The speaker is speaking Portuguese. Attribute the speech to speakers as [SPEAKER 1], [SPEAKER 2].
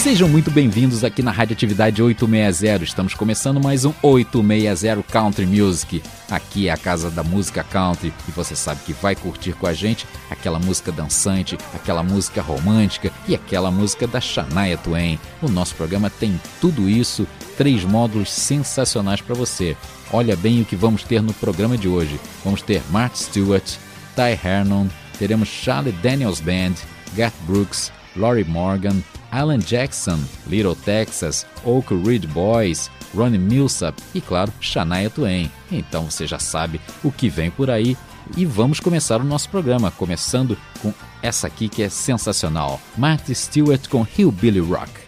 [SPEAKER 1] Sejam muito bem-vindos aqui na Radioatividade 860. Estamos começando mais um 860 Country Music. Aqui é a casa da música country e você sabe que vai curtir com a gente aquela música dançante, aquela música romântica e aquela música da Shania Twain. O nosso programa tem tudo isso, 3 módulos sensacionais para você. Olha bem o que vamos ter no programa de hoje. Vamos ter Martha Stewart, Ty Hernon, teremos Charlie Daniels Band, Garth Brooks, Lori Morgan, Alan Jackson, Little Texas, Oak Ridge Boys, Ronnie Milsap e, claro, Shania Twain. Então você já sabe o que vem por aí e vamos começar o nosso programa, começando com essa aqui que é sensacional, Martha Stewart com Hillbilly Rock.